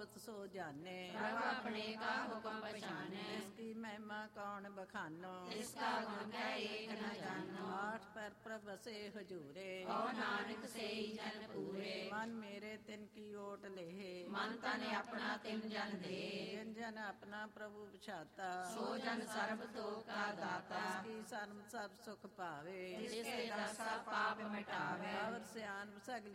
होवत सो जाने, प्रभु अपने का हुक्म पहचाने। इसकी महिमा कौन बखानो, इसका गुण क्या एक न जानो। आठ पर प्रभ से हजूरे, और नानक से ही जन पूरे। मन मेरे तिन की ओट लेहे, मन तन अपना तिन जन दे। जिन जन अपना प्रभु पछाता, सो जन सर्ब तो का दाता। इसकी सर्व सब सुख पावे, जिसके दसा पाप मिटावे। और सियान सगली